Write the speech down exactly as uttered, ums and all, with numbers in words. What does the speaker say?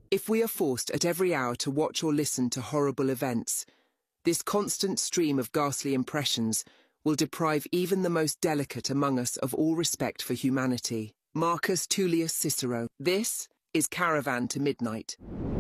If we are forced at every hour to watch or listen to horrible events, this constant stream of ghastly impressions will deprive even the most delicate among us of all respect for humanity. Marcus Tullius Cicero. This is Caravan to Midnight.